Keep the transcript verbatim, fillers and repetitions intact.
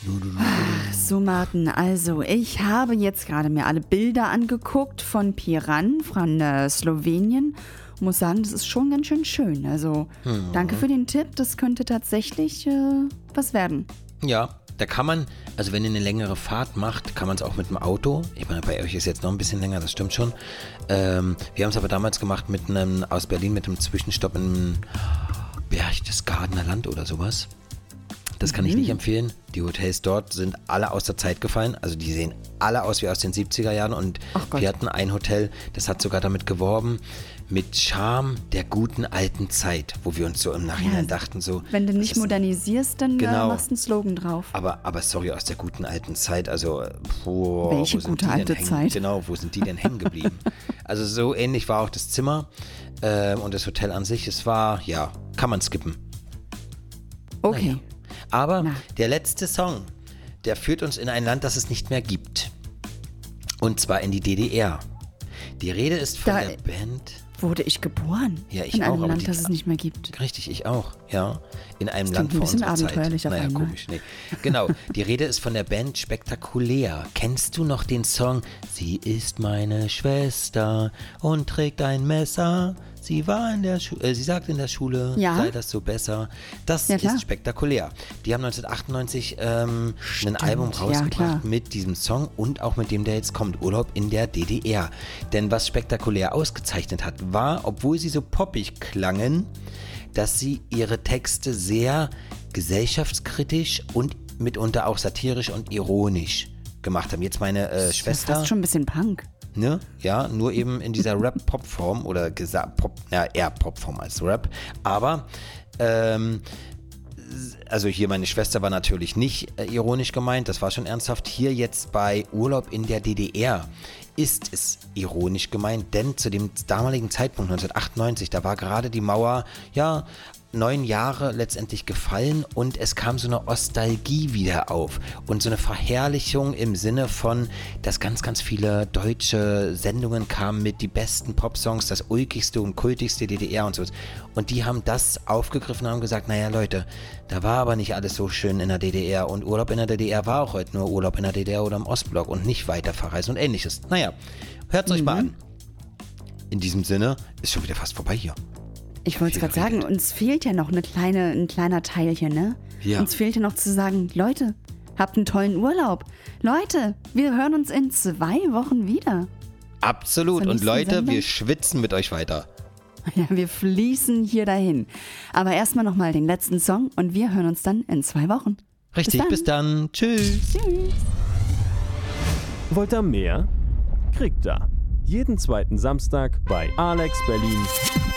So, Martin, also ich habe jetzt gerade mir alle Bilder angeguckt von Piran, von äh, Slowenien. Muss sagen, das ist schon ganz schön schön. Also hm. danke für den Tipp, das könnte tatsächlich äh, was werden. Ja, da kann man, also wenn ihr eine längere Fahrt macht, kann man es auch mit dem Auto. Ich meine, bei euch ist jetzt noch ein bisschen länger, das stimmt schon. Ähm, wir haben es aber damals gemacht mit einem, aus Berlin mit einem Zwischenstopp in Berchtesgadener Land oder sowas. Das kann ich nicht empfehlen. Die Hotels dort sind alle aus der Zeit gefallen. Also die sehen alle aus wie aus den siebziger Jahren. Und wir hatten ein Hotel, das hat sogar damit geworben, mit Charme der guten alten Zeit, wo wir uns so im Nachhinein ja, dachten so. Wenn du nicht modernisierst, dann genau, machst du einen Slogan drauf. Aber, aber sorry, aus der guten alten Zeit, also boah, welche gute alte hängen, Zeit? Genau, wo sind die denn hängen geblieben? Also so ähnlich war auch das Zimmer äh, und das Hotel an sich. Es war, ja, kann man skippen. Okay. Naja. Aber Na. der letzte Song, der führt uns in ein Land, das es nicht mehr gibt. Und zwar in die D D R. Die Rede ist von da der Band... Wurde ich geboren? Ja, ich in auch. einem Land, die, das es nicht mehr gibt. Richtig, ich auch, ja. In einem das Land ein vor bisschen unserer abenteuerlich Zeit. Auf naja, einmal. komisch, nee. Genau, die Rede ist von der Band Spektakulär. Kennst du noch den Song Sie ist meine Schwester und trägt ein Messer? Sie war in der Schule, äh, sie sagt in der Schule, ja. sei das so besser. Das ja, ist Spektakulär. Die haben neunzehnhundertachtundneunzig ähm, ein Album rausgebracht ja, mit diesem Song und auch mit dem, der jetzt kommt, Urlaub in der D D R. Denn was Spektakulär ausgezeichnet hat, war, obwohl sie so poppig klangen, dass sie ihre Texte sehr gesellschaftskritisch und mitunter auch satirisch und ironisch gemacht haben. Jetzt meine äh, das Schwester... Das ist schon ein bisschen Punk. Ne? Ja, nur eben in dieser Rap-Pop-Form oder gesa- Pop, ja, eher Pop-Form als Rap. Aber, ähm, also hier meine Schwester war natürlich nicht äh, ironisch gemeint, das war schon ernsthaft. Hier jetzt bei Urlaub in der D D R ist es ironisch gemeint, denn zu dem damaligen Zeitpunkt neunzehnhundertachtundneunzig, da war gerade die Mauer, ja, neun Jahre letztendlich gefallen und es kam so eine Nostalgie wieder auf und so eine Verherrlichung im Sinne von, dass ganz, ganz viele deutsche Sendungen kamen mit die besten Popsongs, das ulkigste und kultigste D D R und so. Und die haben das aufgegriffen und haben gesagt, naja Leute, da war aber nicht alles so schön in der D D R und Urlaub in der D D R war auch heute nur Urlaub in der D D R oder im Ostblock und nicht weiter verreisen und ähnliches. Naja, hört es euch mhm. mal an. In diesem Sinne ist schon wieder fast vorbei hier. Ich wollte es gerade sagen, uns fehlt ja noch eine kleine, ein kleiner Teilchen, ne? Ja. Uns fehlt ja noch zu sagen, Leute, habt einen tollen Urlaub. Leute, wir hören uns in zwei Wochen wieder. Absolut. Und Leute, Sendung. Wir schwitzen mit euch weiter. Ja, wir fließen hier dahin. Aber erstmal nochmal den letzten Song und wir hören uns dann in zwei Wochen. Richtig, bis dann. Bis dann. Tschüss. Tschüss. Wollt ihr mehr? Kriegt ihr. Jeden zweiten Samstag bei Alex Berlin